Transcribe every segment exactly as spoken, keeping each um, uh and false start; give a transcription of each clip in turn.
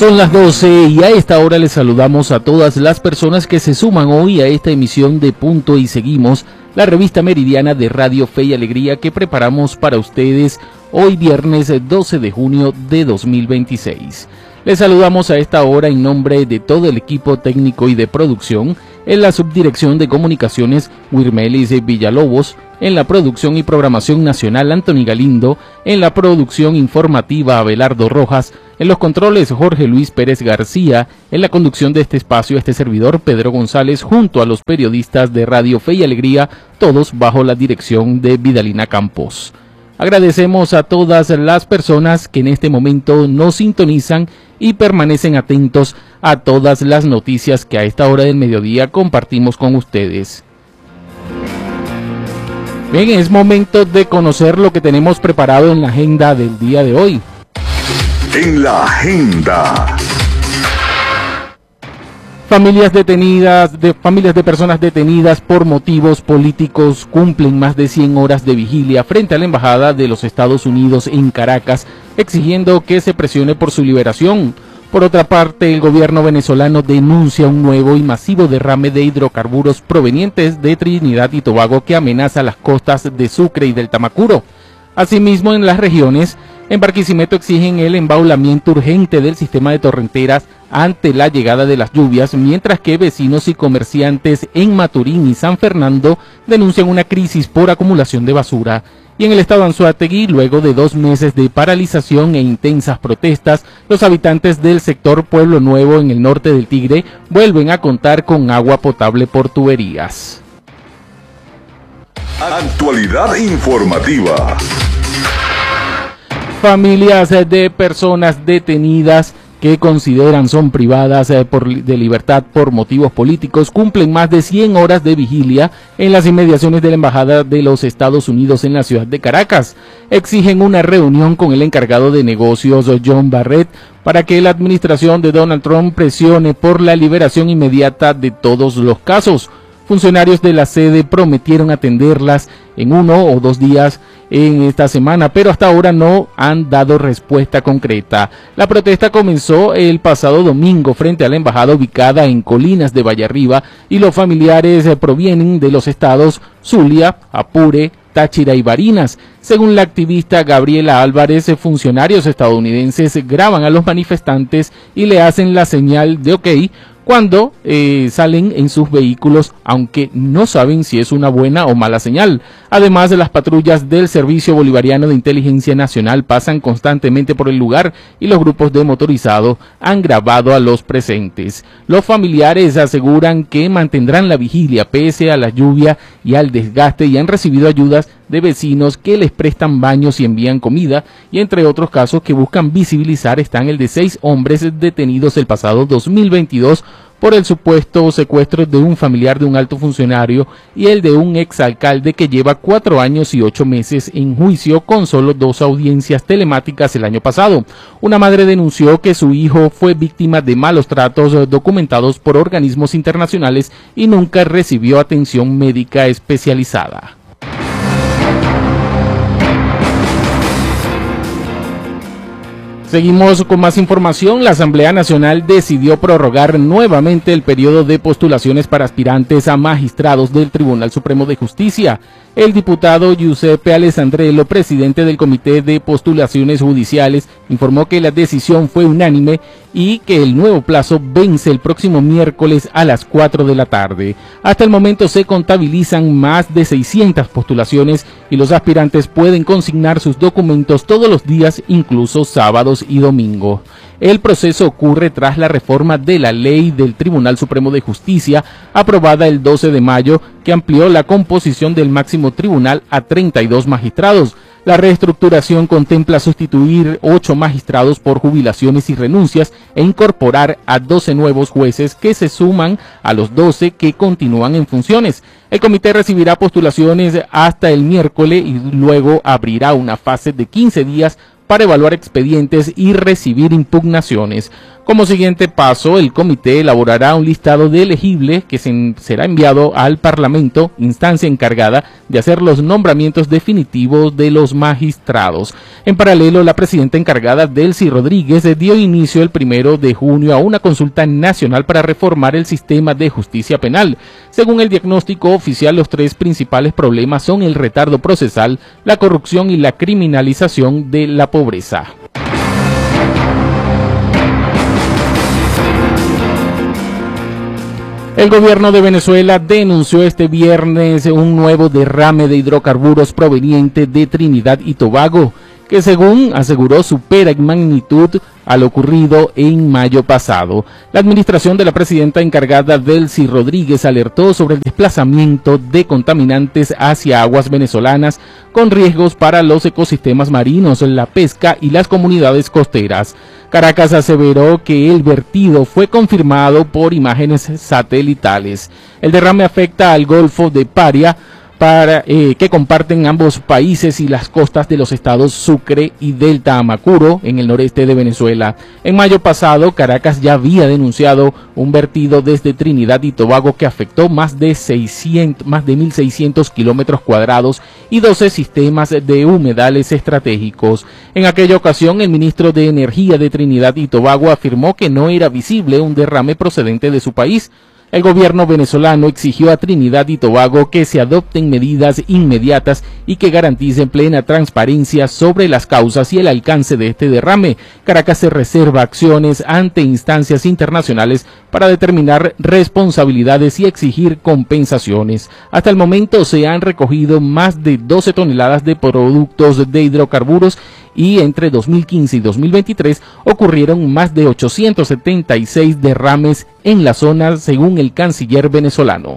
Son las doce y a esta hora les saludamos a todas las personas que se suman hoy a esta emisión de Punto y Seguimos, la revista meridiana de Radio Fe y Alegría que preparamos para ustedes hoy viernes doce de junio de dos mil veintiséis. Les saludamos a esta hora en nombre de todo el equipo técnico y de producción, en la subdirección de comunicaciones Wirmelis Villalobos, en la producción y programación nacional Anthony Galindo, en la producción informativa Abelardo Rojas, en los controles Jorge Luis Pérez García, en la conducción de este espacio este servidor Pedro González junto a los periodistas de Radio Fe y Alegría, todos bajo la dirección de Vidalina Campos. Agradecemos a todas las personas que en este momento nos sintonizan y permanecen atentos a todas las noticias que a esta hora del mediodía compartimos con ustedes. Bien, es momento de conocer lo que tenemos preparado en la agenda del día de hoy. En la agenda. Familias detenidas, de familias de personas detenidas por motivos políticos cumplen más de cien horas de vigilia frente a la Embajada de los Estados Unidos en Caracas, exigiendo que se presione por su liberación. Por otra parte, el gobierno venezolano denuncia un nuevo y masivo derrame de hidrocarburos provenientes de Trinidad y Tobago que amenaza las costas de Sucre y del Tamacuro. Asimismo, en las regiones, en Barquisimeto exigen el embaulamiento urgente del sistema de torrenteras ante la llegada de las lluvias, mientras que vecinos y comerciantes en Maturín y San Fernando denuncian una crisis por acumulación de basura. Y en el estado Anzoátegui, luego de dos meses de paralización e intensas protestas, los habitantes del sector Pueblo Nuevo en el norte del Tigre vuelven a contar con agua potable por tuberías. Actualidad informativa. Familias de personas detenidas que consideran son privadas eh, por, de libertad por motivos políticos cumplen más de cien horas de vigilia en las inmediaciones de la Embajada de los Estados Unidos en la ciudad de Caracas. Exigen una reunión con el encargado de negocios John Barrett para que la administración de Donald Trump presione por la liberación inmediata de todos los casos. Funcionarios de la sede prometieron atenderlas en uno o dos días en esta semana, pero hasta ahora no han dado respuesta concreta. La protesta comenzó el pasado domingo frente a la embajada ubicada en Colinas de Vallarriba y los familiares provienen de los estados Zulia, Apure, Táchira y Barinas. Según la activista Gabriela Álvarez, funcionarios estadounidenses graban a los manifestantes y le hacen la señal de OK cuando eh, salen en sus vehículos, aunque no saben si es una buena o mala señal. Además, las patrullas del Servicio Bolivariano de Inteligencia Nacional pasan constantemente por el lugar y los grupos de motorizados han grabado a los presentes. Los familiares aseguran que mantendrán la vigilia pese a la lluvia y al desgaste y han recibido ayudas de vecinos que les prestan baños y envían comida, y entre otros casos que buscan visibilizar están el de seis hombres detenidos el pasado dos mil veintidós por el supuesto secuestro de un familiar de un alto funcionario y el de un exalcalde que lleva cuatro años y ocho meses en juicio con solo dos audiencias telemáticas el año pasado. Una madre denunció que su hijo fue víctima de malos tratos documentados por organismos internacionales y nunca recibió atención médica especializada. Seguimos con más información. La Asamblea Nacional decidió prorrogar nuevamente el periodo de postulaciones para aspirantes a magistrados del Tribunal Supremo de Justicia. El diputado Giuseppe Alessandrello, presidente del Comité de Postulaciones Judiciales, informó que la decisión fue unánime y que el nuevo plazo vence el próximo miércoles a las cuatro de la tarde. Hasta el momento se contabilizan más de seiscientas postulaciones y los aspirantes pueden consignar sus documentos todos los días, incluso sábados y domingos. El proceso ocurre tras la reforma de la ley del Tribunal Supremo de Justicia, aprobada el doce de mayo, que amplió la composición del máximo tribunal a treinta y dos magistrados. La reestructuración contempla sustituir ocho magistrados por jubilaciones y renuncias e incorporar a doce nuevos jueces que se suman a los doce que continúan en funciones. El comité recibirá postulaciones hasta el miércoles y luego abrirá una fase de quince días para evaluar expedientes y recibir impugnaciones. Como siguiente paso, el comité elaborará un listado de elegibles que se, será enviado al Parlamento, instancia encargada de hacer los nombramientos definitivos de los magistrados. En paralelo, la presidenta encargada, Delcy Rodríguez, dio inicio el primero de junio a una consulta nacional para reformar el sistema de justicia penal. Según el diagnóstico oficial, los tres principales problemas son el retardo procesal, la corrupción y la criminalización de la pobreza. El gobierno de Venezuela denunció este viernes un nuevo derrame de hidrocarburos proveniente de Trinidad y Tobago, que según aseguró supera en magnitud a lo ocurrido en mayo pasado. La administración de la presidenta encargada, Delcy Rodríguez, alertó sobre el desplazamiento de contaminantes hacia aguas venezolanas con riesgos para los ecosistemas marinos, la pesca y las comunidades costeras. Caracas aseveró que el vertido fue confirmado por imágenes satelitales. El derrame afecta al Golfo de Paria, Para, eh, que comparten ambos países y las costas de los estados Sucre y Delta Amacuro en el noreste de Venezuela. En mayo pasado, Caracas ya había denunciado un vertido desde Trinidad y Tobago que afectó más de seiscientos, más de mil seiscientos kilómetros cuadrados y doce sistemas de humedales estratégicos. En aquella ocasión, el ministro de Energía de Trinidad y Tobago afirmó que no era visible un derrame procedente de su país. El gobierno venezolano exigió a Trinidad y Tobago que se adopten medidas inmediatas y que garanticen plena transparencia sobre las causas y el alcance de este derrame. Caracas se reserva acciones ante instancias internacionales para determinar responsabilidades y exigir compensaciones. Hasta el momento se han recogido más de doce toneladas de productos de hidrocarburos y entre dos mil quince y dos mil veintitrés ocurrieron más de ochocientos setenta y seis derrames en la zona, según el canciller venezolano.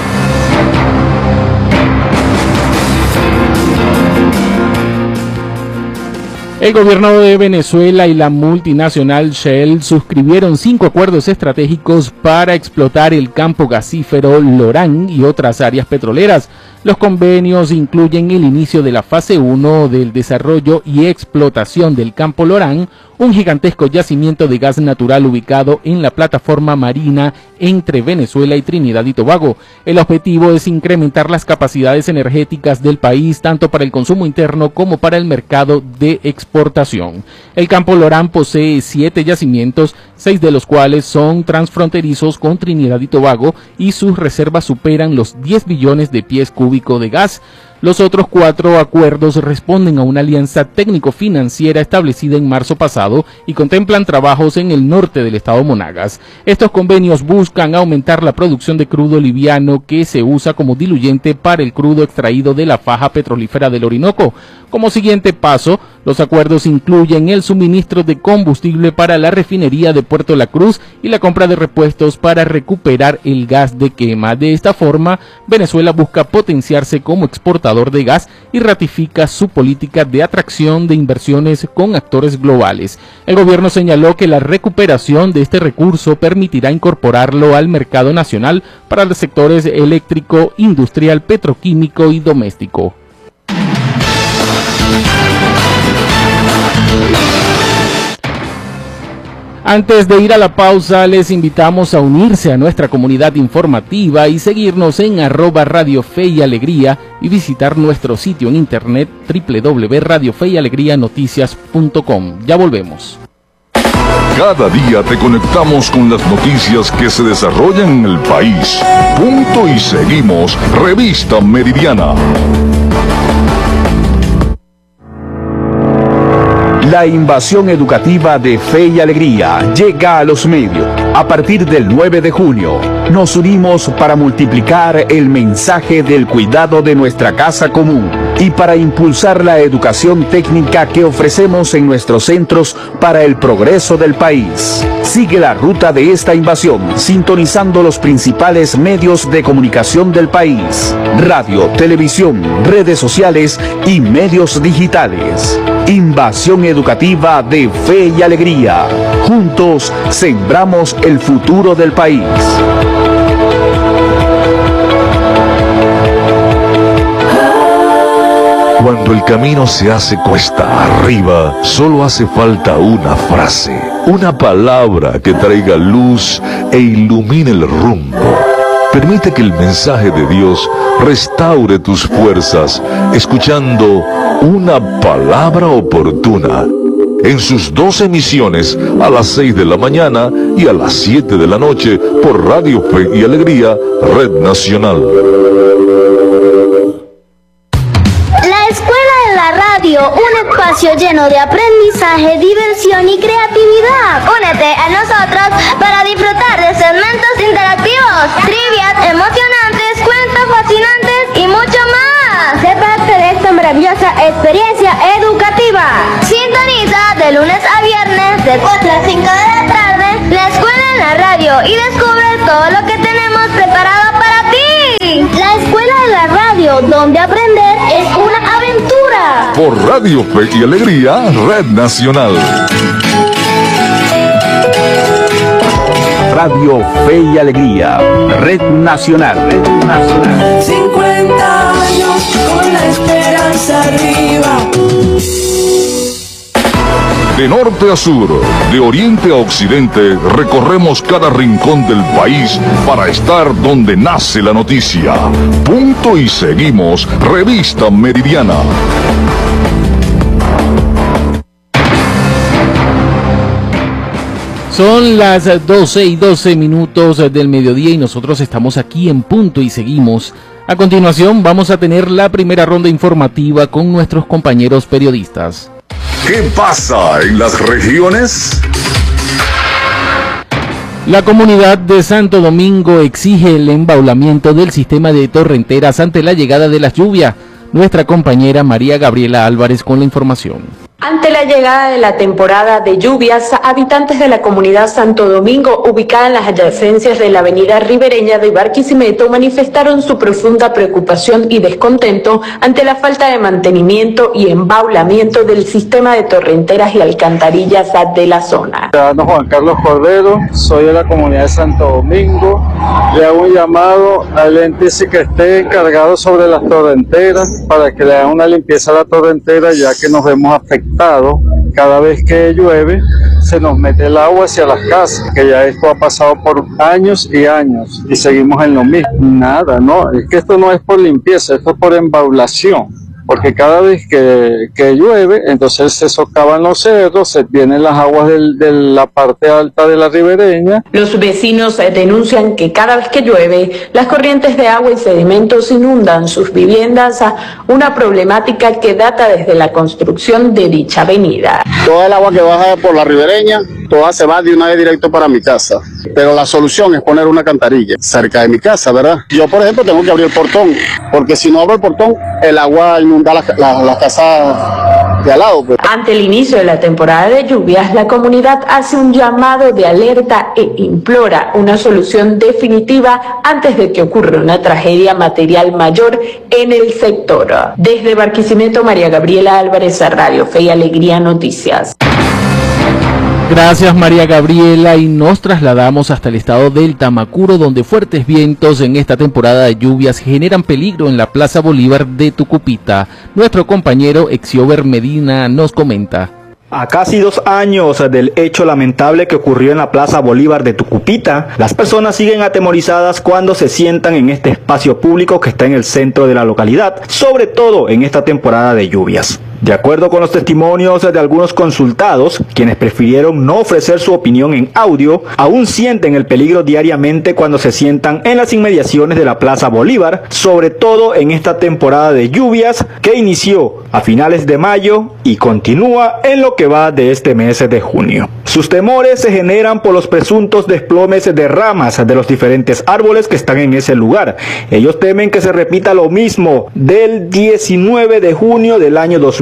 El gobierno de Venezuela y la multinacional Shell suscribieron cinco acuerdos estratégicos para explotar el campo gasífero Lorán y otras áreas petroleras. Los convenios incluyen el inicio de la fase uno del desarrollo y explotación del campo Lorán, un gigantesco yacimiento de gas natural ubicado en la plataforma marina entre Venezuela y Trinidad y Tobago. El objetivo es incrementar las capacidades energéticas del país tanto para el consumo interno como para el mercado de exportación. El campo Lorán posee siete yacimientos, seis de los cuales son transfronterizos con Trinidad y Tobago y sus reservas superan los diez billones de pies cúbicos de gas. Los otros cuatro acuerdos responden a una alianza técnico-financiera establecida en marzo pasado y contemplan trabajos en el norte del estado Monagas. Estos convenios buscan aumentar la producción de crudo liviano que se usa como diluyente para el crudo extraído de la faja petrolífera del Orinoco. Como siguiente paso, los acuerdos incluyen el suministro de combustible para la refinería de Puerto La Cruz y la compra de repuestos para recuperar el gas de quema. De esta forma, Venezuela busca potenciarse como exportador de gas y ratifica su política de atracción de inversiones con actores globales. El gobierno señaló que la recuperación de este recurso permitirá incorporarlo al mercado nacional para los sectores eléctrico, industrial, petroquímico y doméstico. Antes de ir a la pausa, les invitamos a unirse a nuestra comunidad informativa y seguirnos en arroba Radio Fe y Alegría y visitar nuestro sitio en internet doble u doble u doble u punto radio fe y alegría noticias punto com. Ya volvemos. Cada día te conectamos con las noticias que se desarrollan en el país. Punto y seguimos. Revista Meridiana. La invasión educativa de Fe y Alegría llega a los medios. A partir del nueve de junio, nos unimos para multiplicar el mensaje del cuidado de nuestra casa común y para impulsar la educación técnica que ofrecemos en nuestros centros para el progreso del país. Sigue la ruta de esta invasión sintonizando los principales medios de comunicación del país: radio, televisión, redes sociales y medios digitales. Invasión educativa de Fe y Alegría. Juntos sembramos el futuro del país. Cuando Cuando el camino se hace cuesta arriba, solo hace falta una frase, una palabra que traiga luz e ilumine el rumbo. Permite que el mensaje de Dios restaure tus fuerzas, escuchando una palabra oportuna. En sus dos emisiones, a las seis de la mañana y a las siete de la noche, por Radio Fe y Alegría, Red Nacional. La Escuela de la Radio, un espacio lleno de aprendizaje, diversión y creatividad. Únete a nosotros para disfrutar de segmentos interactivos, trivias emocionantes, cuentos fascinantes y mucho más. Sé parte de esta maravillosa experiencia educativa. Sintoniza de lunes a viernes de cuatro a cinco de la tarde la Escuela en la Radio y descubre todo lo que tenemos preparado para ti. La Escuela de la Radio, donde aprender es una aventura. Por Radio Fe y Alegría, Red Nacional. Radio Fe y Alegría, Red Nacional. Red Nacional. cincuenta años con la esperanza arriba. De norte a sur, de oriente a occidente, recorremos cada rincón del país para estar donde nace la noticia. Punto y seguimos, Revista Meridiana. Son las doce y doce minutos del mediodía y nosotros estamos aquí en Punto y Seguimos. A continuación vamos a tener la primera ronda informativa con nuestros compañeros periodistas. ¿Qué pasa en las regiones? La comunidad de Santo Domingo exige el embaulamiento del sistema de torrenteras ante la llegada de las lluvias. Nuestra compañera María Gabriela Álvarez con la información. Ante la llegada de la temporada de lluvias, habitantes de la comunidad Santo Domingo, ubicada en las adyacencias de la avenida ribereña de Barquisimeto, manifestaron su profunda preocupación y descontento ante la falta de mantenimiento y embaulamiento del sistema de torrenteras y alcantarillas de la zona. Ciudadano Juan Carlos Cordero, soy de la comunidad de Santo Domingo. Le hago un llamado al ente que esté encargado sobre las torrenteras para que le hagan una limpieza a la torrentera, ya que nos vemos afectados. Cada vez que llueve se nos mete el agua hacia las casas, que ya esto ha pasado por años y años y seguimos en lo mismo. Nada, no, es que esto no es por limpieza, esto es por embaulación, porque cada vez que, que llueve, entonces se socavan los cerros, se vienen las aguas del, de la parte alta de la ribereña. Los vecinos denuncian que cada vez que llueve, las corrientes de agua y sedimentos inundan sus viviendas, una problemática que data desde la construcción de dicha avenida. Toda el agua que baja por la ribereña, toda se va de una vez directo para mi casa, pero la solución es poner una alcantarilla cerca de mi casa, ¿verdad? Yo, por ejemplo, tengo que abrir el portón, porque si no abro el portón, el agua inunda la, la, la casa de al lado. Pues. Ante el inicio de la temporada de lluvias, la comunidad hace un llamado de alerta e implora una solución definitiva antes de que ocurra una tragedia material mayor en el sector. Desde Barquisimeto, María Gabriela Álvarez, a Radio Fe y Alegría Noticias. Gracias María Gabriela y nos trasladamos hasta el estado del Tamacuro, donde fuertes vientos en esta temporada de lluvias generan peligro en la Plaza Bolívar de Tucupita. Nuestro compañero Exiober Medina nos comenta. A casi dos años del hecho lamentable que ocurrió en la Plaza Bolívar de Tucupita, las personas siguen atemorizadas cuando se sientan en este espacio público que está en el centro de la localidad, sobre todo en esta temporada de lluvias. De acuerdo con los testimonios de algunos consultados, quienes prefirieron no ofrecer su opinión en audio, aún sienten el peligro diariamente cuando se sientan en las inmediaciones de la Plaza Bolívar, sobre todo en esta temporada de lluvias que inició a finales de mayo y continúa en lo que va de este mes de junio. Sus temores se generan por los presuntos desplomes de ramas de los diferentes árboles que están en ese lugar. Ellos temen que se repita lo mismo del diecinueve de junio del año dos mil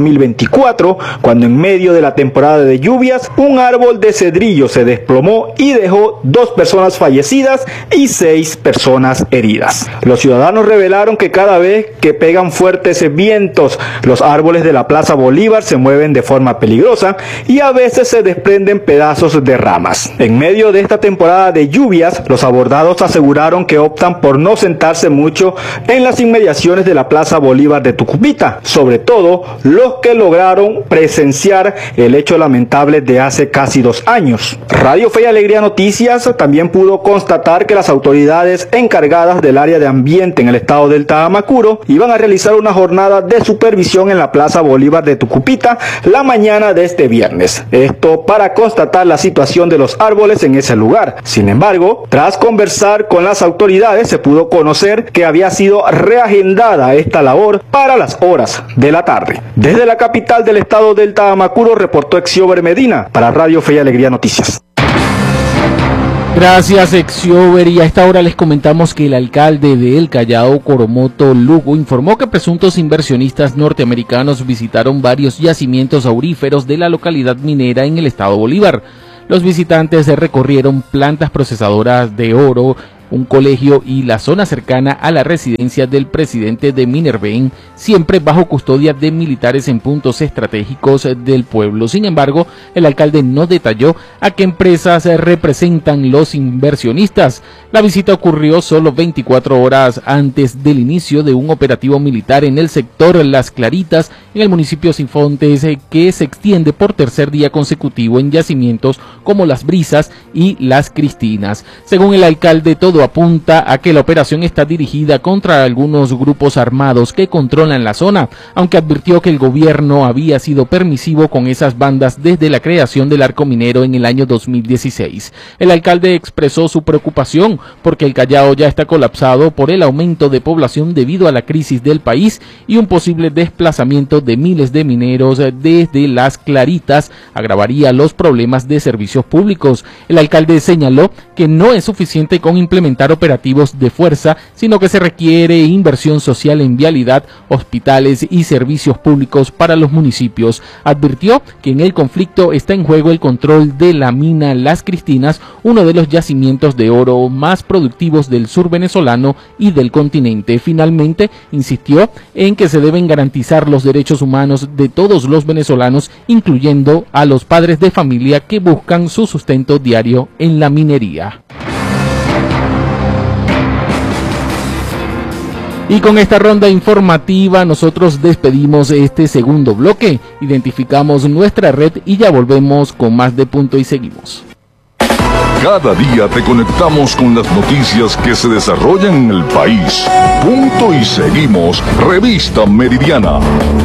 mil veinticuatro, cuando en medio de la temporada de lluvias, un árbol de cedrillo se desplomó y dejó dos personas fallecidas y seis personas heridas. Los ciudadanos revelaron que cada vez que pegan fuertes vientos, los árboles de la Plaza Bolívar se mueven de forma peligrosa y a veces se desprenden pedazos de ramas. En medio de esta temporada de lluvias, los abordados aseguraron que optan por no sentarse mucho en las inmediaciones de la Plaza Bolívar de Tucupita, sobre todo los que lograron presenciar el hecho lamentable de hace casi dos años. Radio Fe y Alegría Noticias también pudo constatar que las autoridades encargadas del área de ambiente en el estado del Tahamacuro iban a realizar una jornada de supervisión en la Plaza Bolívar de Tucupita la mañana de este viernes. Esto para constatar la situación de los árboles en ese lugar. Sin embargo, tras conversar con las autoridades, se pudo conocer que había sido reagendada esta labor para las horas de la tarde. Desde la capital del estado del Tahamacuro reportó Exiober Medina para Radio Fe y Alegría Noticias. Gracias, Exiober. Y a esta hora les comentamos que el alcalde de El Callao, Coromoto Lugo, informó que presuntos inversionistas norteamericanos visitaron varios yacimientos auríferos de la localidad minera en el estado Bolívar. Los visitantes recorrieron plantas procesadoras de oro, un colegio y la zona cercana a la residencia del presidente de Minerven, siempre bajo custodia de militares en puntos estratégicos del pueblo. Sin embargo, el alcalde no detalló a qué empresas representan los inversionistas. La visita ocurrió solo veinticuatro horas antes del inicio de un operativo militar en el sector Las Claritas, en el municipio Sifontes, que se extiende por tercer día consecutivo en yacimientos como Las Brisas y Las Cristinas. Según el alcalde, todo apunta a que la operación está dirigida contra algunos grupos armados que controlan la zona, aunque advirtió que el gobierno había sido permisivo con esas bandas desde la creación del arco minero en el año dos mil dieciséis. El alcalde expresó su preocupación porque el Callao ya está colapsado por el aumento de población debido a la crisis del país y un posible desplazamiento de miles de mineros desde Las Claritas agravaría los problemas de servicios públicos. El alcalde señaló que no es suficiente con implementar operativos de fuerza, sino que se requiere inversión social en vialidad, hospitales y servicios públicos para los municipios. Advirtió que en el conflicto está en juego el control de la mina Las Cristinas, uno de los yacimientos de oro más productivos del sur venezolano y del continente. Finalmente, insistió en que se deben garantizar los derechos humanos de todos los venezolanos, incluyendo a los padres de familia que buscan su sustento diario en la minería. Y con esta ronda informativa nosotros despedimos este segundo bloque, identificamos nuestra red y ya volvemos con más de Punto y Seguimos. Cada día te conectamos con las noticias que se desarrollan en el país. Punto y Seguimos, Revista Meridiana.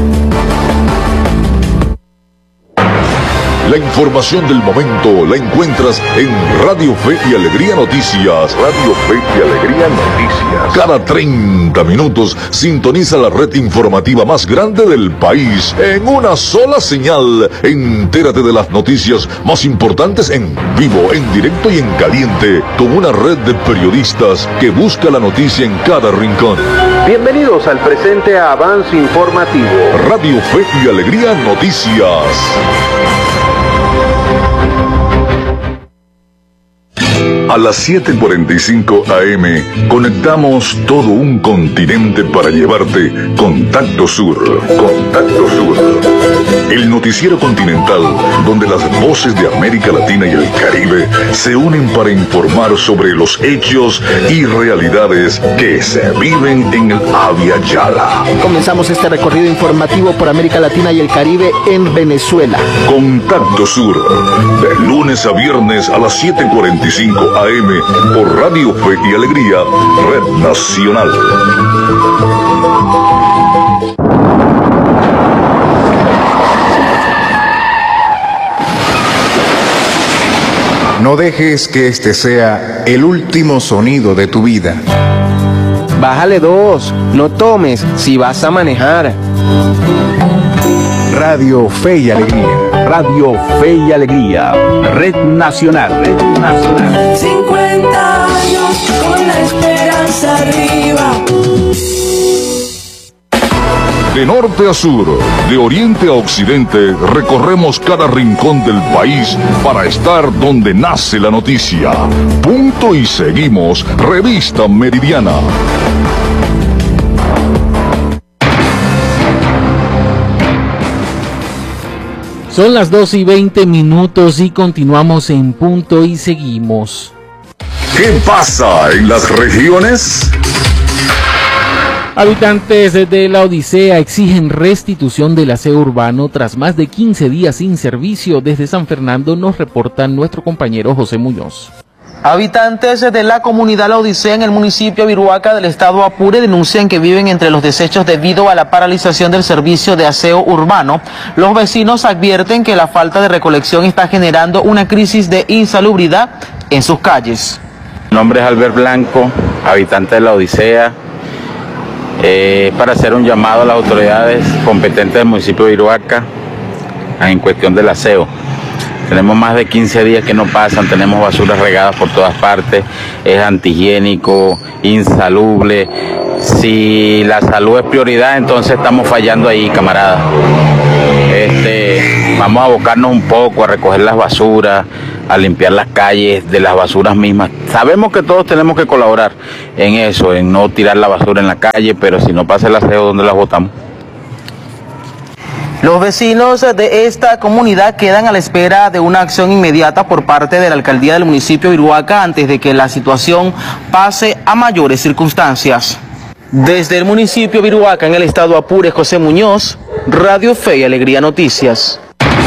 La información del momento la encuentras en Radio Fe y Alegría Noticias. Radio Fe y Alegría Noticias. Cada treinta minutos sintoniza la red informativa más grande del país en una sola señal. Entérate de las noticias más importantes en vivo, en directo y en caliente, con una red de periodistas que busca la noticia en cada rincón. Bienvenidos al presente avance informativo. Radio Fe y Alegría Noticias. A las siete cuarenta y cinco a eme conectamos todo un continente para llevarte Contacto Sur. Contacto Sur. El noticiero continental donde las voces de América Latina y el Caribe se unen para informar sobre los hechos y realidades que se viven en el Abya Yala. Comenzamos este recorrido informativo por América Latina y el Caribe en Venezuela. Contacto Sur, de lunes a viernes a las siete cuarenta y cinco a eme por Radio Fe y Alegría, Red Nacional. No dejes que este sea el último sonido de tu vida. Bájale dos, no tomes si vas a manejar. Radio Fe y Alegría. Radio Fe y Alegría. Red Nacional. Red Nacional. cincuenta años con la esperanza arriba. De norte a sur, de oriente a occidente, recorremos cada rincón del país para estar donde nace la noticia. Punto y seguimos, Revista Meridiana. Son las dos y veinte minutos y continuamos en Punto y seguimos. ¿Qué pasa en las regiones? Habitantes de La Odisea exigen restitución del aseo urbano tras más de quince días sin servicio. Desde San Fernando nos reporta nuestro compañero José Muñoz. Habitantes de la comunidad La Odisea en el municipio de Viruaca del estado Apure denuncian que viven entre los desechos debido a la paralización del servicio de aseo urbano. Los vecinos advierten que la falta de recolección está generando una crisis de insalubridad en sus calles. Mi nombre es Albert Blanco, habitante de La Odisea. Eh, para hacer un llamado a las autoridades competentes del municipio de Viruaca en cuestión del aseo. Tenemos más de quince días que no pasan, tenemos basuras regadas por todas partes, es antihigiénico, insalubre. Si la salud es prioridad, entonces estamos fallando ahí, camaradas. Este, vamos a abocarnos un poco a recoger las basuras, a limpiar las calles de las basuras mismas. Sabemos que todos tenemos que colaborar en eso, en no tirar la basura en la calle, pero si no pasa el aseo, ¿dónde las botamos? Los vecinos de esta comunidad quedan a la espera de una acción inmediata por parte de la alcaldía del municipio de Viruaca antes de que la situación pase a mayores circunstancias. Desde el municipio de Viruaca, en el estado Apure, José Muñoz, Radio Fe y Alegría Noticias.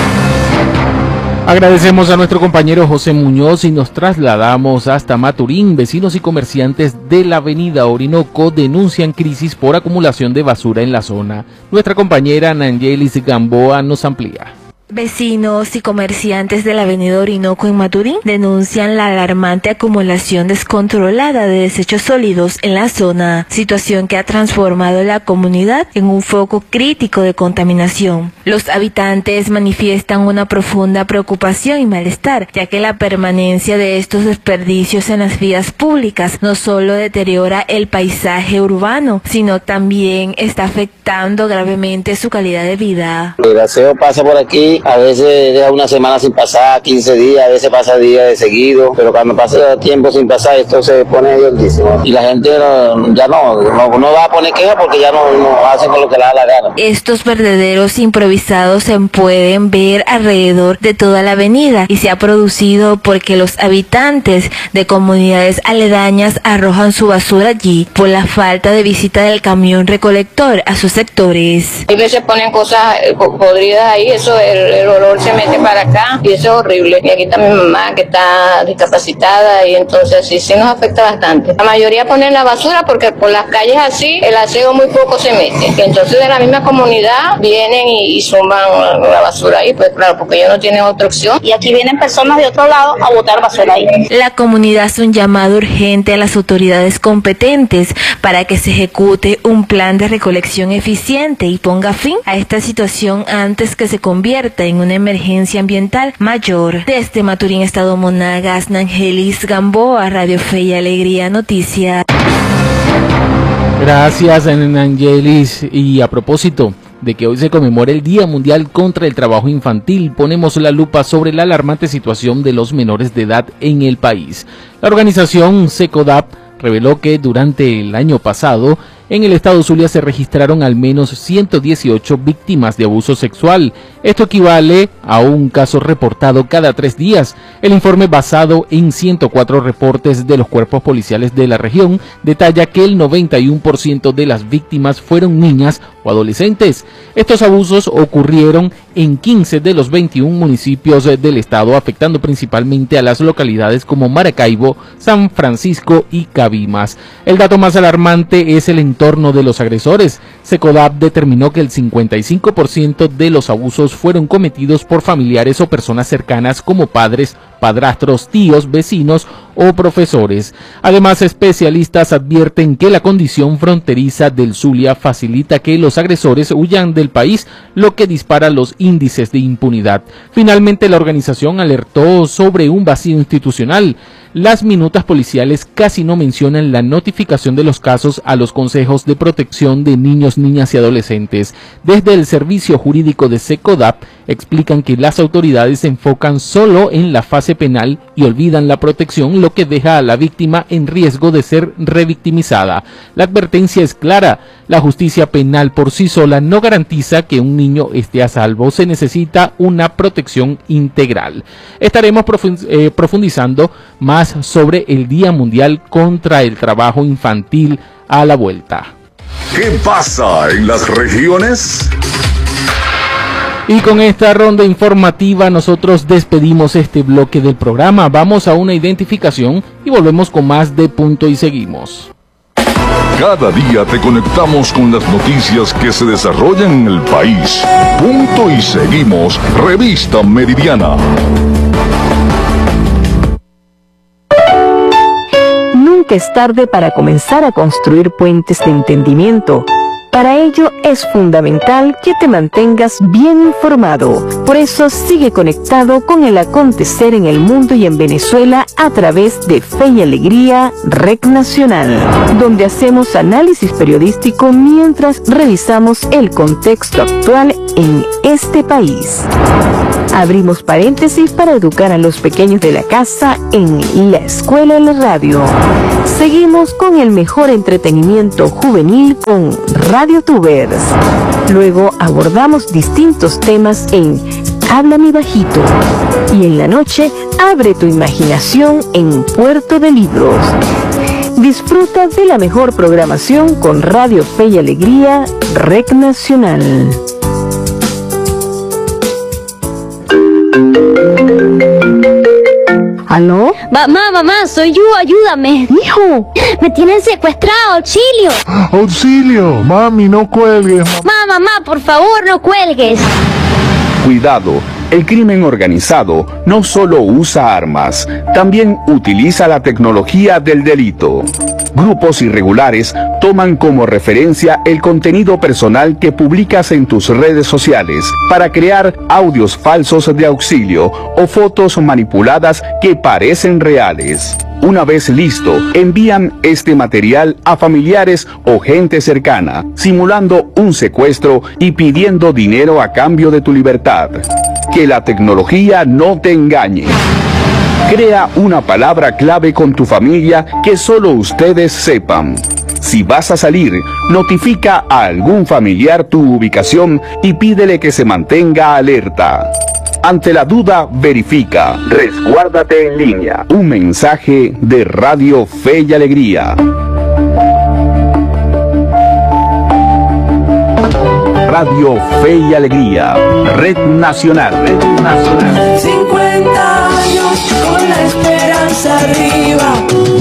Agradecemos a nuestro compañero José Muñoz y nos trasladamos hasta Maturín. Vecinos y comerciantes de la avenida Orinoco denuncian crisis por acumulación de basura en la zona. Nuestra compañera Nangelis Gamboa nos amplía. Vecinos y comerciantes de la avenida Orinoco en Maturín denuncian la alarmante acumulación descontrolada de desechos sólidos en la zona, situación que ha transformado la comunidad en un foco crítico de contaminación. Los habitantes manifiestan una profunda preocupación y malestar, ya que la permanencia de estos desperdicios en las vías públicas no solo deteriora el paisaje urbano, sino también está afectando gravemente su calidad de vida. El aseo pasa por aquí, a veces deja una semana sin pasar, quince días, a veces pasa días de seguido, pero cuando pasa tiempo sin pasar esto se pone violísimo. Y la gente no, ya no, no, no va a poner queja porque ya no, no hacen con lo que le da la gana. Estos vertederos improvisados se pueden ver alrededor de toda la avenida y se ha producido porque los habitantes de comunidades aledañas arrojan su basura allí por la falta de visita del camión recolector a sus sectores. A veces ponen cosas podridas ahí, eso el, el olor se mete para acá y eso es horrible. Y aquí está mi mamá que está discapacitada y entonces sí, sí nos afecta bastante. La mayoría ponen la basura porque por las calles así el aseo muy poco se mete. Y entonces de la misma comunidad vienen y, y suman la basura ahí, pues claro, porque ellos no tienen otra opción. Y aquí vienen personas de otro lado a botar basura ahí. La comunidad hace un llamado urgente a las autoridades competentes para que se ejecute un plan de recolección eficiente y ponga fin a esta situación antes que se convierta en una emergencia ambiental mayor. Desde Maturín, Estado Monagas, Nangelis Gamboa, Radio Fe y Alegría Noticias. Gracias, Nangelis. Y a propósito de que hoy se conmemora el Día Mundial contra el Trabajo Infantil, ponemos la lupa sobre la alarmante situación de los menores de edad en el país. La organización SECODAP reveló que durante el año pasado en el estado Zulia se registraron al menos ciento dieciocho víctimas de abuso sexual. Esto equivale a un caso reportado cada tres días. El informe, basado en ciento cuatro reportes de los cuerpos policiales de la región, detalla que el noventa y uno por ciento de las víctimas fueron niñas o adolescentes. Estos abusos ocurrieron en quince de los veintiún municipios del estado, afectando principalmente a las localidades como Maracaibo, San Francisco y Cabimas. El dato más alarmante es el entorno de los agresores. SECODAP determinó que el cincuenta y cinco por ciento de los abusos fueron cometidos por familiares o personas cercanas como padres, padrastros, tíos, vecinos o profesores. Además, especialistas advierten que la condición fronteriza del Zulia facilita que los agresores huyan del país, lo que dispara los índices de impunidad. Finalmente, la organización alertó sobre un vacío institucional. las minutas policiales casi no mencionan la notificación de los casos a los consejos de protección de niños, niñas y adolescentes. Desde el servicio jurídico de SECODAP explican que las autoridades se enfocan solo en la fase penal y olvidan la protección, lo que deja a la víctima en riesgo de ser revictimizada. La advertencia es clara: la justicia penal por sí sola no garantiza que un niño esté a salvo, se necesita una protección integral. Estaremos profundizando más sobre el Día Mundial contra el Trabajo Infantil a la vuelta. ¿Qué pasa en las regiones? Y con esta ronda informativa nosotros despedimos este bloque del programa. Vamos a una identificación y volvemos con más de Punto y Seguimos. Cada día te conectamos con las noticias que se desarrollan en el país. Punto y Seguimos, Revista Meridiana. Nunca es tarde para comenzar a construir puentes de entendimiento. Para ello es fundamental que te mantengas bien informado. Por eso sigue conectado con el acontecer en el mundo y en Venezuela a través de Fe y Alegría, R E C Nacional, donde hacemos análisis periodístico mientras revisamos el contexto actual en este país. Abrimos paréntesis para educar a los pequeños de la casa en la Escuela de la Radio. Seguimos con el mejor entretenimiento juvenil con Radio Tubers. Luego abordamos distintos temas en Habla mi bajito. Y en la noche, abre tu imaginación en Puerto de Libros. Disfruta de la mejor programación con Radio Fe y Alegría, R E C Nacional. ¿Aló? Mamá, mamá, soy yo, ayúdame. Hijo, me tienen secuestrado, auxilio. Auxilio, mami, no cuelgues. Mamá, mamá, por favor, no cuelgues. Cuidado, el crimen organizado no solo usa armas, también utiliza la tecnología del delito. Grupos irregulares toman como referencia el contenido personal que publicas en tus redes sociales para crear audios falsos de auxilio o fotos manipuladas que parecen reales. Una vez listo, envían este material a familiares o gente cercana, simulando un secuestro y pidiendo dinero a cambio de tu libertad. Que la tecnología no te engañe. Crea una palabra clave con tu familia que solo ustedes sepan. Si vas a salir, notifica a algún familiar tu ubicación y pídele que se mantenga alerta. Ante la duda, verifica. Resguárdate en línea. Un mensaje de Radio Fe y Alegría. Radio Fe y Alegría. Red Nacional. Red Nacional. cincuenta años con la esperanza arriba.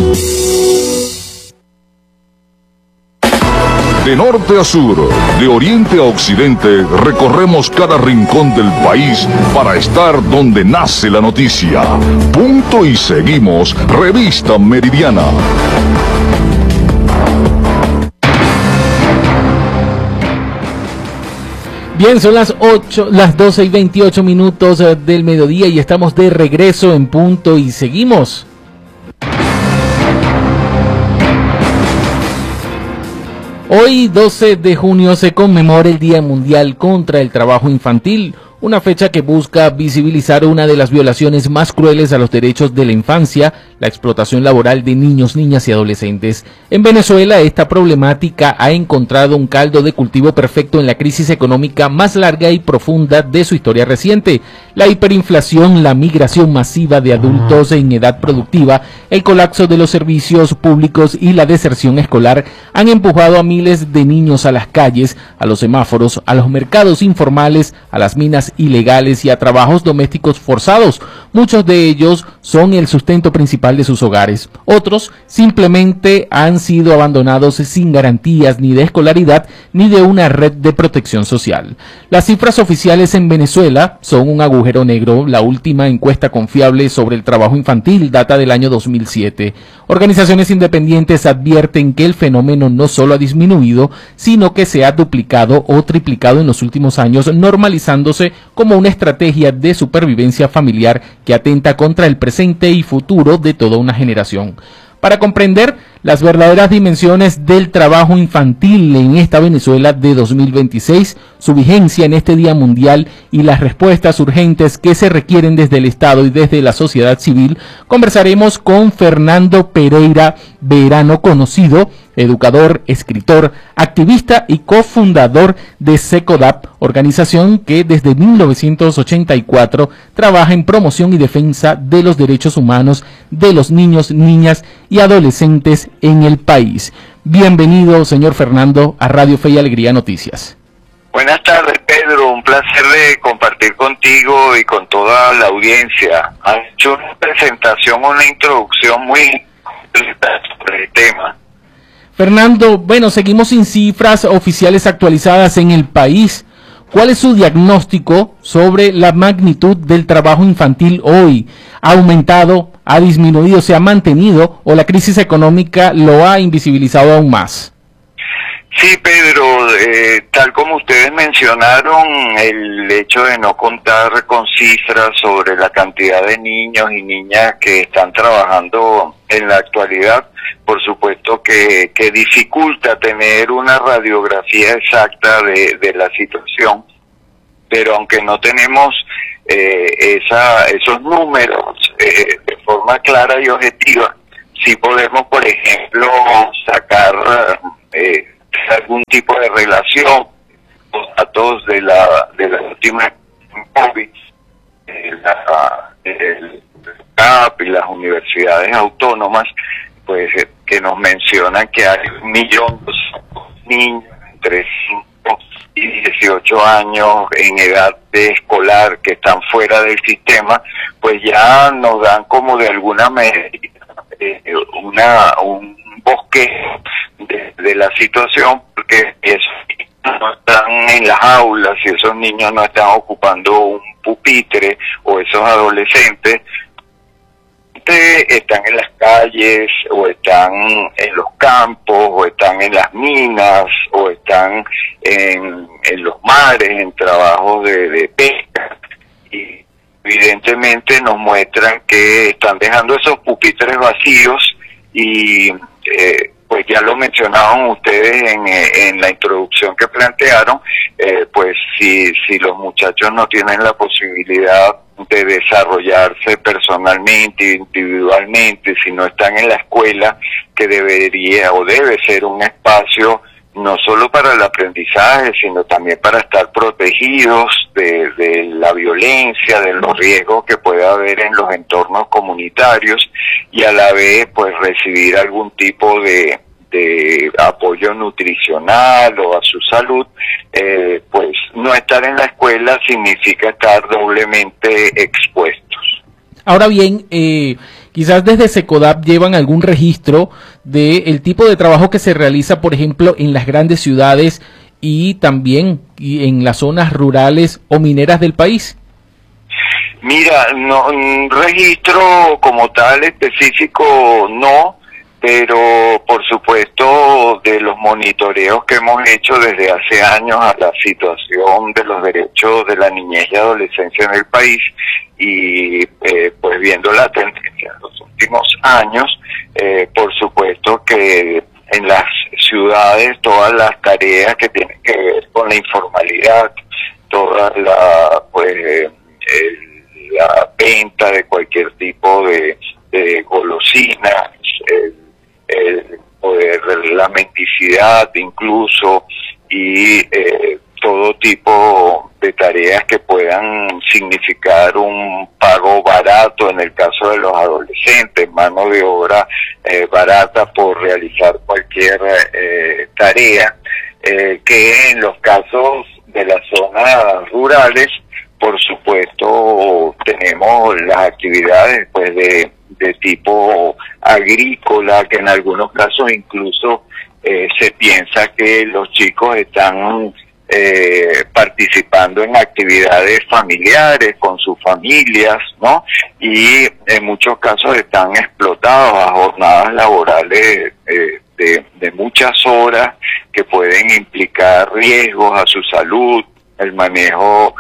De norte a sur, de oriente a occidente, recorremos cada rincón del país para estar donde nace la noticia. Punto y Seguimos, Revista Meridiana. Bien, son las ocho, las doce y veintiocho minutos del mediodía y estamos de regreso en Punto y Seguimos. Hoy, doce de junio, se conmemora el Día Mundial contra el Trabajo Infantil, una fecha que busca visibilizar una de las violaciones más crueles a los derechos de la infancia, la explotación laboral de niños, niñas y adolescentes. En Venezuela, esta problemática ha encontrado un caldo de cultivo perfecto en la crisis económica más larga y profunda de su historia reciente. La hiperinflación, la migración masiva de adultos en edad productiva, el colapso de los servicios públicos y la deserción escolar han empujado a miles de niños a las calles, a los semáforos, a los mercados informales, a las minas ilegales y a trabajos domésticos forzados. Muchos de ellos son el sustento principal de sus hogares. Otros simplemente han sido abandonados sin garantías ni de escolaridad ni de una red de protección social. Las cifras oficiales en Venezuela son un agujero negro. La última encuesta confiable sobre el trabajo infantil data del año dos mil siete. Organizaciones independientes advierten que el fenómeno no solo ha disminuido, sino que se ha duplicado o triplicado en los últimos años, normalizándose como una estrategia de supervivencia familiar que atenta contra el presente y futuro de toda una generación. Para comprender las verdaderas dimensiones del trabajo infantil en esta Venezuela de dos mil veintiséis, su vigencia en este Día Mundial y las respuestas urgentes que se requieren desde el Estado y desde la sociedad civil, conversaremos con Fernando Pereira Verano, conocido educador, escritor, activista y cofundador de SECODAP, organización que desde mil novecientos ochenta y cuatro trabaja en promoción y defensa de los derechos humanos de los niños, niñas y adolescentes en el país. Bienvenido, señor Fernando, a Radio Fe y Alegría Noticias. Buenas tardes, Pedro. Un placer de compartir contigo y con toda la audiencia. Has hecho una presentación, una introducción muy completa sobre el tema. Fernando, bueno, seguimos sin cifras oficiales actualizadas en el país. ¿Cuál es su diagnóstico sobre la magnitud del trabajo infantil hoy? ¿Ha aumentado, ha disminuido, se ha mantenido o la crisis económica lo ha invisibilizado aún más? Sí, Pedro, eh, tal como ustedes mencionaron, el hecho de no contar con cifras sobre la cantidad de niños y niñas que están trabajando en la actualidad, por supuesto que, que dificulta tener una radiografía exacta de, de la situación, pero aunque no tenemos eh, esa, esos números eh, de forma clara y objetiva, sí podemos, por ejemplo, sacar eh, algún tipo de relación, los datos de la de la última COVID, eh, la, el C A P y las universidades autónomas, pues eh, que nos mencionan que hay un millón de niños entre cinco y dieciocho años en edad de escolar que están fuera del sistema, pues ya nos dan como de alguna manera eh, una un bosquejo de, de la situación, porque esos niños no están en las aulas y esos niños no están ocupando un pupitre, o esos adolescentes están en las calles o están en los campos o están en las minas o están en, en los mares en trabajos de, de pesca, y evidentemente nos muestran que están dejando esos pupitres vacíos y eh, pues ya lo mencionaban ustedes en, en la introducción que plantearon, eh, pues si, si los muchachos no tienen la posibilidad de desarrollarse personalmente, individualmente, si no están en la escuela, que debería o debe ser un espacio no solo para el aprendizaje, sino también para estar protegidos de, de la violencia, de los riesgos que pueda haber en los entornos comunitarios, y a la vez pues recibir algún tipo de, de apoyo nutricional o a su salud. Eh, pues no estar en la escuela significa estar doblemente expuestos. Ahora bien, eh, quizás desde SECODAP llevan algún registro del tipo de trabajo que se realiza, por ejemplo, en las grandes ciudades y también y en las zonas rurales o mineras del país. Mira, no, un registro como tal específico no, pero por supuesto de los monitoreos que hemos hecho desde hace años a la situación de los derechos de la niñez y adolescencia en el país, y eh, pues viendo la tendencia en los últimos años, eh, por supuesto que en las ciudades todas las tareas que tienen que ver con la informalidad, toda la pues el, la venta de cualquier tipo de, de golosinas, el, el poder, la mendicidad incluso, y eh, todo tipo de tareas que puedan significar un pago barato en el caso de los adolescentes, mano de obra eh, barata por realizar cualquier eh, tarea, eh, que en los casos de las zonas rurales, por supuesto, tenemos las actividades pues de, de tipo agrícola, que en algunos casos incluso eh, se piensa que los chicos están eh, participando en actividades familiares con sus familias, ¿no? Y en muchos casos están explotados a jornadas laborales eh, de, de muchas horas, que pueden implicar riesgos a su salud, el manejo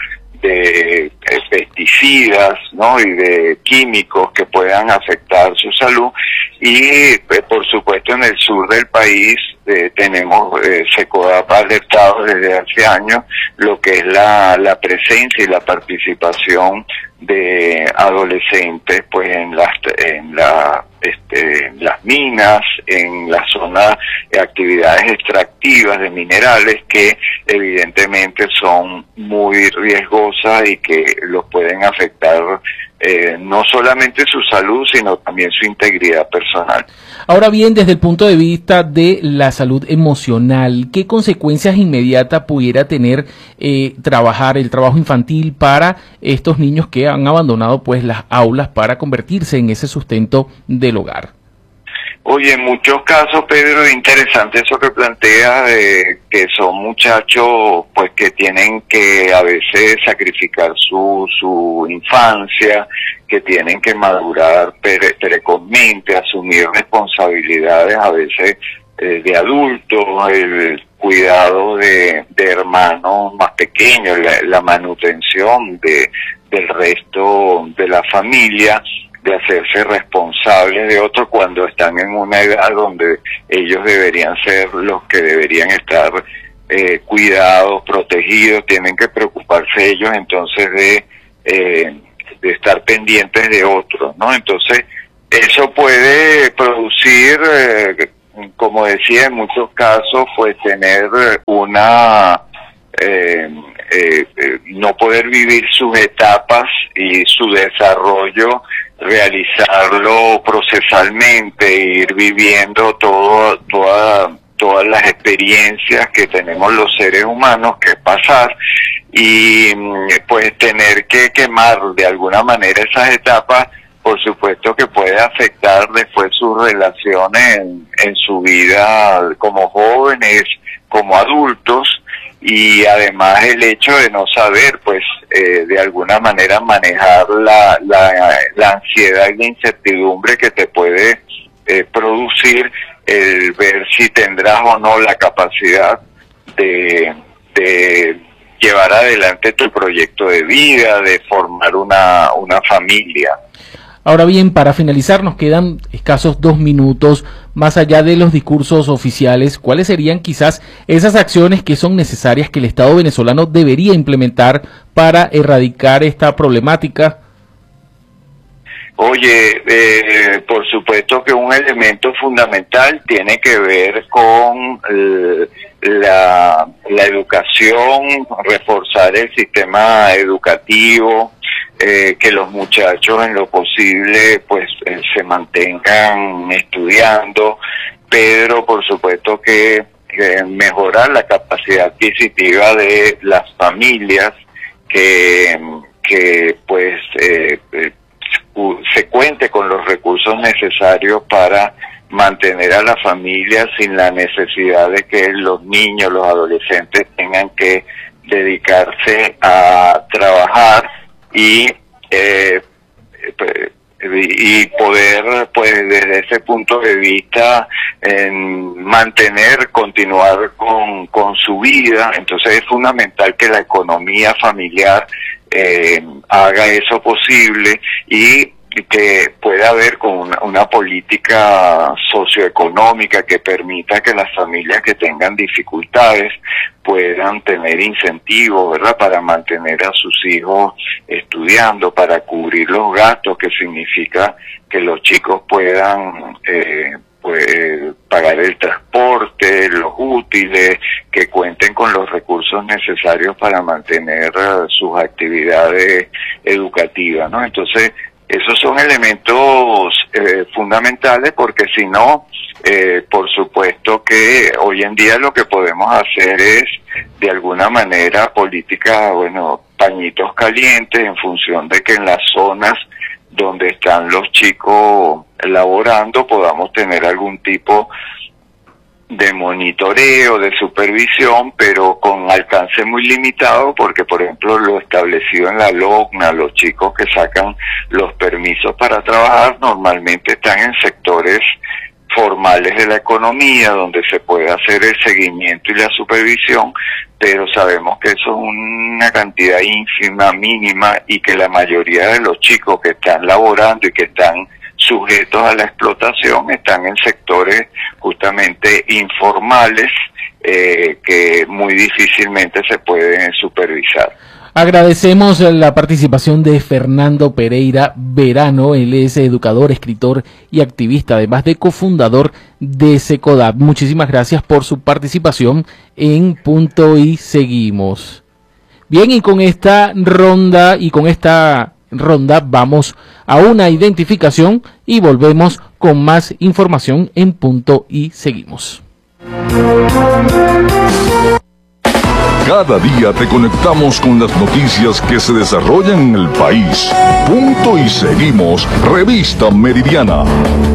de eh, pesticidas, ¿no? Y de químicos que puedan afectar su salud. Y eh, por supuesto en el sur del país eh, tenemos eh, SECODAP alertado desde hace años lo que es la, la presencia y la participación de adolescentes pues en las en la este en las minas, en la zona de actividades extractivas de minerales que evidentemente son muy riesgosas y que los pueden afectar eh, no solamente su salud sino también su integridad personal. Ahora bien, desde el punto de vista de la salud emocional, ¿qué consecuencias inmediatas pudiera tener eh, trabajar el trabajo infantil para estos niños que han abandonado pues las aulas para convertirse en ese sustento del hogar? Oye, en muchos casos, Pedro, es interesante eso que plantea, eh, que son muchachos pues que tienen que a veces sacrificar su su infancia, que tienen que madurar pre precozmente, asumir responsabilidades a veces eh, de adultos, el cuidado de, de hermanos más pequeños, la, la manutención de del resto de la familia, de hacerse responsables de otros cuando están en una edad donde ellos deberían ser los que deberían estar eh, cuidados, protegidos, tienen que preocuparse ellos entonces de, eh, de estar pendientes de otros, ¿no? Entonces, eso puede producir, eh, como decía, en muchos casos, pues tener una... Eh, eh, eh, no poder vivir sus etapas y su desarrollo, realizarlo procesalmente, ir viviendo todo, toda, todas las experiencias que tenemos los seres humanos que pasar y pues tener que quemar de alguna manera esas etapas, por supuesto que puede afectar después sus relaciones en, en su vida como jóvenes, como adultos. Y además el hecho de no saber, pues, eh, de alguna manera manejar la, la, la ansiedad y la incertidumbre que te puede eh, producir el ver si tendrás o no la capacidad de, de llevar adelante tu proyecto de vida, de formar una, una familia. Ahora bien, para finalizar nos quedan escasos dos minutos. Más allá de los discursos oficiales, ¿cuáles serían quizás esas acciones que son necesarias que el Estado venezolano debería implementar para erradicar esta problemática? Oye, eh, por supuesto que un elemento fundamental tiene que ver con eh, la, la educación, reforzar el sistema educativo, Eh, que los muchachos en lo posible pues eh, se mantengan estudiando, pero por supuesto que eh, mejorar la capacidad adquisitiva de las familias, que, que pues eh, eh, se cuente con los recursos necesarios para mantener a la familia sin la necesidad de que los niños, los adolescentes tengan que dedicarse a trabajar y eh, y poder pues desde ese punto de vista en mantener, continuar con, con su vida. Entonces es fundamental que la economía familiar eh, haga eso posible y que pueda haber con una, una política socioeconómica que permita que las familias que tengan dificultades puedan tener incentivos, ¿verdad?, para mantener a sus hijos estudiando, para cubrir los gastos, que significa que los chicos puedan eh, pues, pagar el transporte, los útiles, que cuenten con los recursos necesarios para mantener uh, sus actividades educativas, ¿no? Entonces, esos son elementos eh, fundamentales, porque si no, eh, por supuesto que hoy en día lo que podemos hacer es, de alguna manera, política, bueno, pañitos calientes, en función de que en las zonas donde están los chicos laborando podamos tener algún tipo de monitoreo, de supervisión, pero con alcance muy limitado, porque por ejemplo lo establecido en la LOCNA, los chicos que sacan los permisos para trabajar normalmente están en sectores formales de la economía, donde se puede hacer el seguimiento y la supervisión, pero sabemos que eso es una cantidad ínfima, mínima, y que la mayoría de los chicos que están laborando y que están sujetos a la explotación están en sectores justamente informales eh, que muy difícilmente se pueden supervisar. Agradecemos la participación de Fernando Pereira Verano. Él es educador, escritor y activista, además de cofundador de SECODAP. Muchísimas gracias por su participación en Punto y Seguimos. Bien, y con esta ronda y con esta ronda vamos a una identificación y volvemos con más información en Punto y Seguimos. Cada día te conectamos con las noticias que se desarrollan en el país. Punto y Seguimos, Revista Meridiana.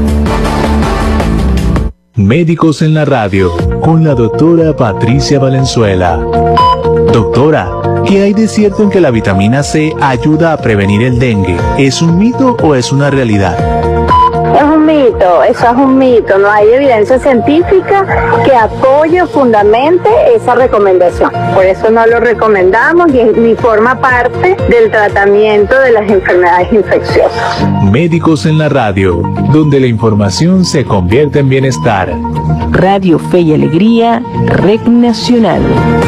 Médicos en la radio, con la doctora Patricia Valenzuela. Doctora, ¿qué hay de cierto en que la vitamina C ayuda a prevenir el dengue? ¿Es un mito o es una realidad? Es un mito, eso es un mito, no hay evidencia científica que apoye o fundamente esa recomendación. Por eso no lo recomendamos y ni forma parte del tratamiento de las enfermedades infecciosas. Médicos en la radio, donde la información se convierte en bienestar. Radio Fe y Alegría, Red Nacional.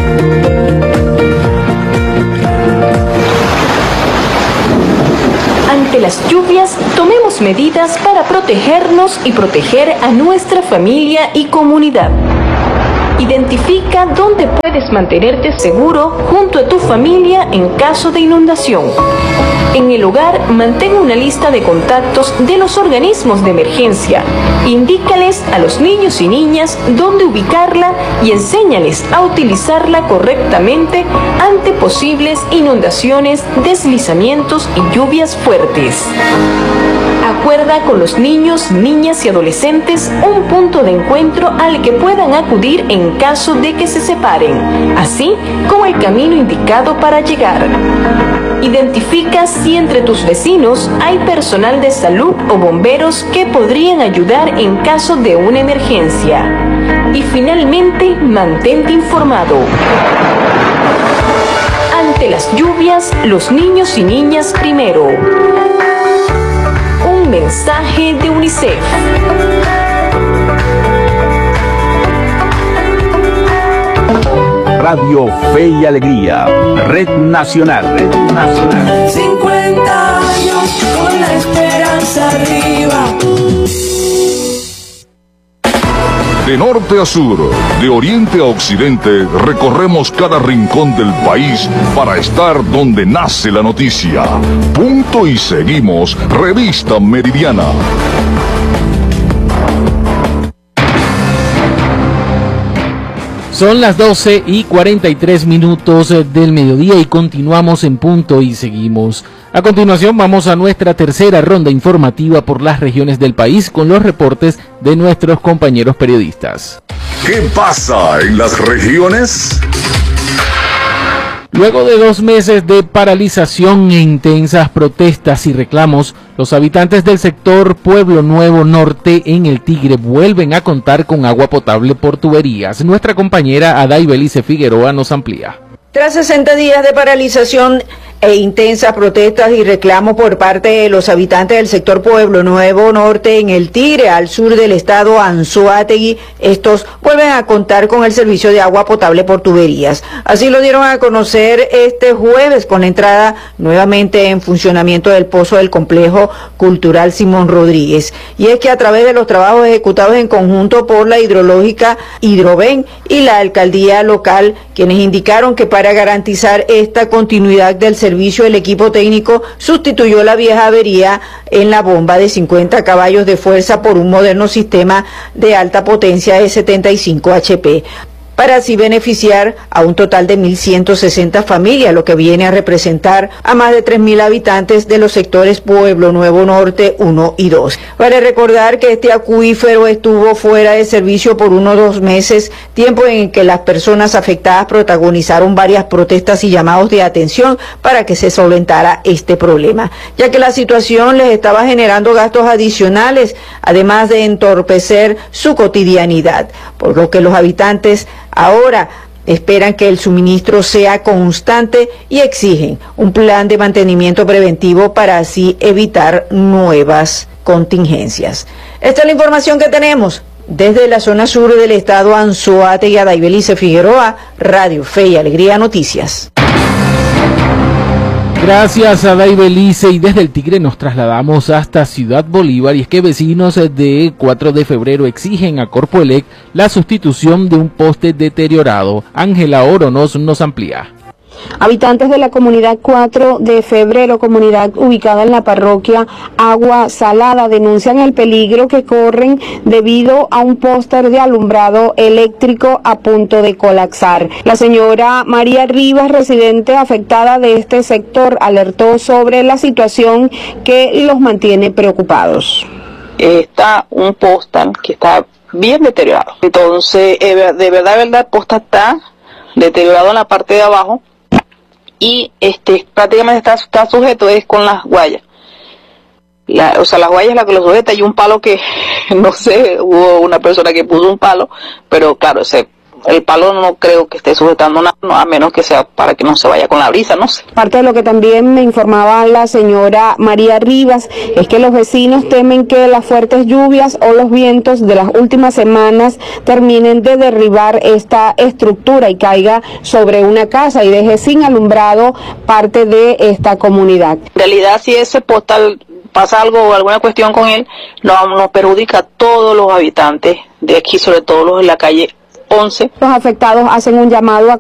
Ante las lluvias, tomemos medidas para protegernos y proteger a nuestra familia y comunidad. Identifica dónde puedes mantenerte seguro junto a tu familia en caso de inundación. En el hogar, mantén una lista de contactos de los organismos de emergencia. Indícales a los niños y niñas dónde ubicarla y enséñales a utilizarla correctamente ante posibles inundaciones, deslizamientos y lluvias fuertes. Acuerda con los niños, niñas y adolescentes un punto de encuentro al que puedan acudir en caso de que se separen, así como el camino indicado para llegar. Identifica si entre tus vecinos hay personal de salud o bomberos que podrían ayudar en caso de una emergencia. Y finalmente, mantente informado. Ante las lluvias, los niños y niñas primero. Un mensaje de UNICEF. Radio Fe y Alegría, Red Nacional. Red Nacional. cincuenta años con la esperanza arriba. De norte a sur, de oriente a occidente, recorremos cada rincón del país para estar donde nace la noticia. Punto y Seguimos, Revista Meridiana. Son las doce y cuarenta y tres minutos del mediodía y continuamos en Punto y Seguimos. A continuación vamos a nuestra tercera ronda informativa por las regiones del país con los reportes de nuestros compañeros periodistas. ¿Qué pasa en las regiones? Luego de dos meses de paralización e intensas protestas y reclamos, los habitantes del sector Pueblo Nuevo Norte en El Tigre vuelven a contar con agua potable por tuberías. Nuestra compañera Aday Belice Figueroa nos amplía. Tras sesenta días de paralización e intensas protestas y reclamos por parte de los habitantes del sector Pueblo Nuevo Norte en El Tigre, al sur del estado Anzoátegui, estos vuelven a contar con el servicio de agua potable por tuberías. Así lo dieron a conocer este jueves con la entrada nuevamente en funcionamiento del pozo del complejo cultural Simón Rodríguez. Y es que a través de los trabajos ejecutados en conjunto por la hidrológica Hidroven y la alcaldía local, quienes indicaron que para garantizar esta continuidad del servicio, servicio el equipo técnico sustituyó la vieja avería en la bomba de cincuenta caballos de fuerza por un moderno sistema de alta potencia de setenta y cinco H P, para así beneficiar a un total de mil ciento sesenta familias, lo que viene a representar a más de tres mil habitantes de los sectores Pueblo Nuevo Norte uno y dos. Vale recordar que este acuífero estuvo fuera de servicio por uno o dos meses, tiempo en que las personas afectadas protagonizaron varias protestas y llamados de atención para que se solventara este problema, ya que la situación les estaba generando gastos adicionales, además de entorpecer su cotidianidad, por lo que los habitantes ahora Esperan que el suministro sea constante y exigen un plan de mantenimiento preventivo para así evitar nuevas contingencias. Esta es la información que tenemos desde la zona sur del estado Anzoátegui. Daibelice Figueroa, Radio Fe y Alegría Noticias. Gracias a Daibelice, y desde el Tigre nos trasladamos hasta Ciudad Bolívar, y es que vecinos de cuatro de febrero exigen a Corpoelec la sustitución de un poste deteriorado. Ángela Oronos nos amplía. Habitantes de la comunidad cuatro de febrero, comunidad ubicada en la parroquia Agua Salada, denuncian el peligro que corren debido a un póster de alumbrado eléctrico a punto de colapsar. La señora María Rivas, residente afectada de este sector, alertó sobre la situación que los mantiene preocupados. Está un póster que está bien deteriorado. Entonces, de verdad, de verdad, el póster está deteriorado en la parte de abajo. Y este prácticamente está, está sujeto es con las guayas. La, o sea, las guayas es la que lo sujeta, y un palo que, no sé, hubo una persona que puso un palo, pero claro, ese, el palo no creo que esté sujetando nada, no, a menos que sea para que no se vaya con la brisa, no sé. Parte de lo que también me informaba la señora María Rivas es que los vecinos temen que las fuertes lluvias o los vientos de las últimas semanas terminen de derribar esta estructura y caiga sobre una casa y deje sin alumbrado parte de esta comunidad. En realidad, si ese postal pasa algo o alguna cuestión con él, nos, nos perjudica a todos los habitantes de aquí, sobre todo los de la calle once. Los afectados hacen un llamado a